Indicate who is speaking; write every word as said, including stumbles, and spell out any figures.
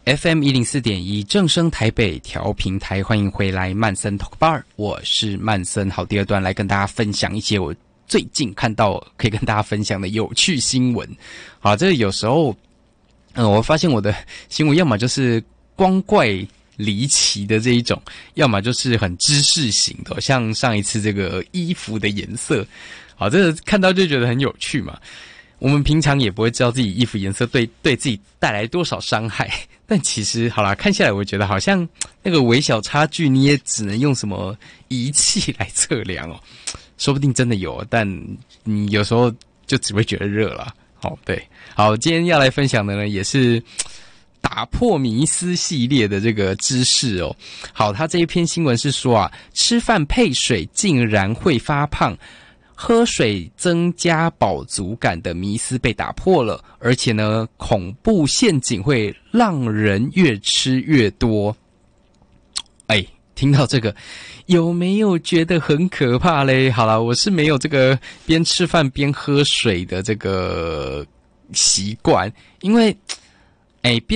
Speaker 1: F M 一零四点一正声台北调频台，欢迎回来曼森 Talk Bar， 我是曼森。好，第二段来跟大家分享一些我最近看到可以跟大家分享的有趣新闻。好，这个有时候，嗯、呃，我发现我的新闻要么就是光怪离奇的这一种，要么就是很知识型的，像上一次这个衣服的颜色，好，这个看到就觉得很有趣嘛。我们平常也不会知道自己衣服颜色对对自己带来多少伤害，但其实好啦，看下来我觉得好像那个微小差距你也只能用什么仪器来测量哦，说不定真的有，但你有时候就只会觉得热啦。好，对，好，今天要来分享的呢也是打破迷思系列的这个知识哦。好，他这一篇新闻是说啊，吃饭配水竟然会发胖。喝水增加饱足感的迷思被打破了，而且呢，恐怖陷阱会让人越吃越多。哎，听到这个，有没有觉得很可怕嘞？好啦，我是没有这个边吃饭边喝水的这个习惯，因为，哎，